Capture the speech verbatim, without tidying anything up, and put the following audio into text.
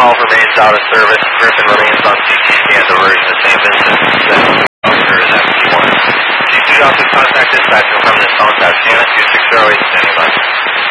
twelve remains out of service. Griffin remains on C T scan diversion. The same instance. Officer is F T one. C T officer contact dispatch from this phone. Shannon two six zero eight standing by.